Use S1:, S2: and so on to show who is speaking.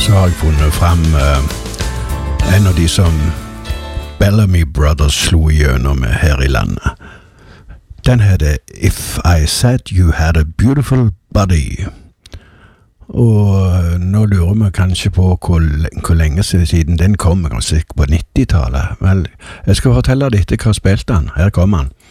S1: så har jeg funnet frem en av de som Bellamy Brothers slo igjennom med her i landet. Den heter If I Said You Had a Beautiful Body. Og nå lurer vi kanskje på hvor lenge siden den kom, kanskje på 90-tallet. Vel, jeg skal fortelle deg etter hva spilte han. Her kommer han.